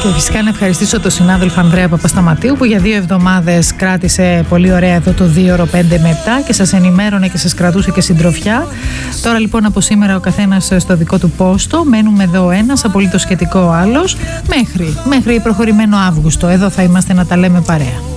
Και φυσικά να ευχαριστήσω τον συνάδελφο Ανδρέα Παπασταματίου που για 2 εβδομάδες κράτησε πολύ ωραία εδώ το 2ωρο 5 με 7 και σας ενημέρωνε και σας κρατούσε και συντροφιά. Τώρα λοιπόν από σήμερα ο καθένας στο δικό του πόστο. Μένουμε εδώ ένας, απολύτως σχετικό ο άλλος, μέχρι προχωρημένο Αύγουστο. Εδώ θα είμαστε να τα λέμε παρέα.